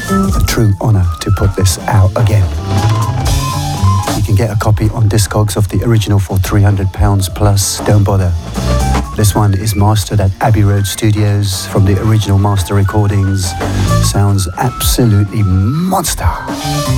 A true honour to put this out again. You can get a copy on Discogs of the original for £300 plus. Don't bother. This one is mastered at Abbey Road Studios from the original master recordings. Sounds absolutely monster.